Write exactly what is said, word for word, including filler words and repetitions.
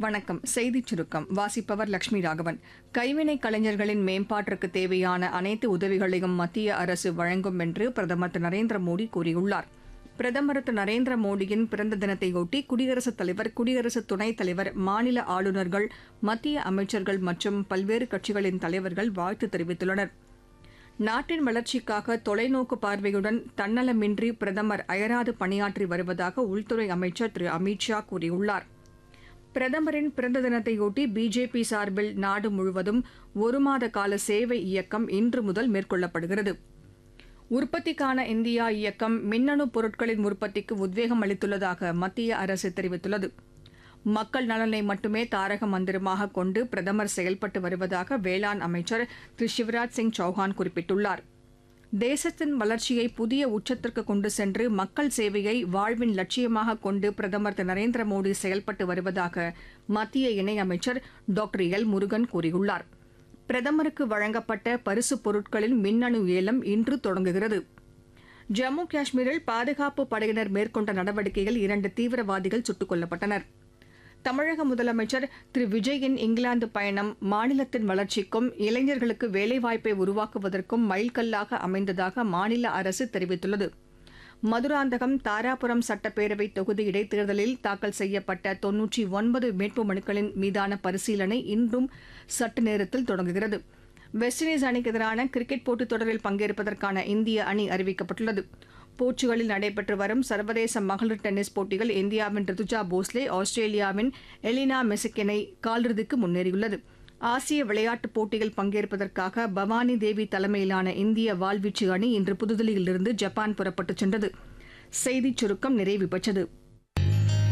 வணக்கம். செய்திச் சுருக்கம் வாசிப்பவர் லட்சுமி ராகவன். கைவினை கலைஞர்களின் மேம்பாட்டிற்கு தேவையான அனைத்து உதவிகளையும் மத்திய அரசு வழங்கும் என்று பிரதமர் திரு நரேந்திர மோடி கூறியுள்ளார். பிரதமர் திரு நரேந்திர மோடியின் பிறந்த தினத்தையொட்டி குடியரசுத் தலைவர், குடியரசு துணைத் தலைவர், மாநில ஆளுநர்கள், மத்திய அமைச்சர்கள் மற்றும் பல்வேறு கட்சிகளின் தலைவர்கள் வாழ்த்து தெரிவித்துள்ளனர். நாட்டின் வளர்ச்சிக்காக தொலைநோக்கு பார்வையுடன் தன்னலமின்றி பிரதமர் அயராது பணியாற்றி வருவதாக உள்துறை அமைச்சர் திரு அமித் ஷா கூறியுள்ளார். பிரதமரின் பிறந்த தினத்தையொட்டி பிஜேபி சார்பில் நாடு முழுவதும் ஒரு மாத கால சேவை இயக்கம் இன்று முதல் மேற்கொள்ளப்படுகிறது. உற்பத்திக்கான இந்தியா இயக்கம் மின்னணு பொருட்களின் உற்பத்திக்கு உத்வேகம் அளித்துள்ளதாக மத்திய அரசு தெரிவித்துள்ளது. மக்கள் நலனை மட்டுமே தாரக மந்திரமாக கொண்டு பிரதமர் செயல்பட்டு வருவதாக வேளாண் அமைச்சர் திரு சிவராஜ் சிங் சௌஹான் குறிப்பிட்டுள்ளார். தேசத்தின் வளர்ச்சியை புதிய உச்சத்திற்கு கொண்டு சென்று மக்கள் சேவையை வாழ்வின் லட்சியமாக கொண்டு பிரதமர் திரு நரேந்திர மோடி செயல்பட்டு வருவதாக மத்திய இணையமைச்சர் டாக்டர் எல் முருகன் கூறியுள்ளார். பிரதமருக்கு வழங்கப்பட்ட பரிசுப் பொருட்களின் மின்னணு ஏலம் இன்று தொடங்குகிறது. ஜம்மு காஷ்மீரில் பாதுகாப்பு படையினர் மேற்கொண்ட நடவடிக்கையில் இரண்டு தீவிரவாதிகள் சுட்டுக் கொல்லப்பட்டனர். தமிழக முதலமைச்சர் திரு விஜயின் இங்கிலாந்து பயணம் மாநிலத்தின் வளர்ச்சிக்கும் இளைஞர்களுக்கு வேலைவாய்ப்பை உருவாக்குவதற்கும் மைல்கல்லாக அமைந்ததாக மாநில அரசு தெரிவித்துள்ளது. மதுராந்தகம், தாராபுரம் சட்டப்பேரவை தொகுதி இடைத்தேர்தலில் தாக்கல் செய்யப்பட்ட தொன்னூற்றி ஒன்பது வேட்பு மனுக்களின் மீதான பரிசீலனை இன்றும் சற்று நேரத்தில் தொடங்குகிறது. வெஸ்ட் இண்டீஸ் அணிக்கு எதிரான கிரிக்கெட் போட்டித் தொடரில் பங்கேற்பதற்கான இந்திய அணி அறிவிக்கப்பட்டுள்ளது. போர்ச்சுகலில் நடைபெற்று வரும் சர்வதேச மகளிர் டென்னிஸ் போட்டியில் இந்தியாவின் ரிதுஜா போஸ்லே ஆஸ்திரேலியாவின் எலினா மெசிக் இணை காலிறுதிக்கு முன்னேறியுள்ளது. ஆசிய விளையாட்டுப் போட்டியில் பங்கேற்பதற்காக பவானி தேவி தலைமையிலான இந்திய வாள்வீச்சு அணி இன்று புதுதில்லியிலிருந்து ஜப்பான் புறப்பட்டுச் சென்றது. செய்திச் சுருக்கம் நிறைவு பெற்றது.